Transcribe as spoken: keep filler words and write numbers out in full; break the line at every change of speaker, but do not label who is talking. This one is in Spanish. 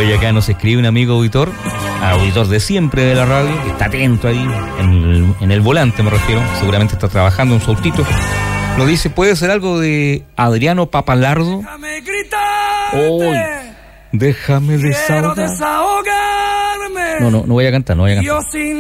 Oye, acá nos escribe un amigo auditor, auditor de siempre de la radio, que está atento ahí, en el, en el volante me refiero, seguramente está trabajando en su autito. Nos dice, ¿puede ser algo de Adriano Papalardo?
Déjame gritarte.
Oh, déjame desahogar.
Quiero desahogarme.
No, no, no voy a cantar, no voy a cantar.
Yo sin